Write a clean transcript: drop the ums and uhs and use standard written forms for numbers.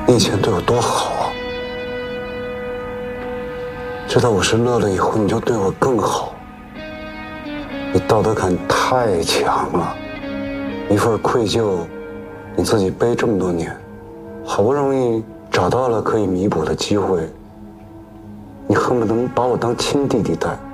你以前对我多好啊！知道我是乐乐以后，你就对我更好。你道德感太强了，一份愧疚，你自己背这么多年，好不容易找到了可以弥补的机会，你恨不得把我当亲弟弟待。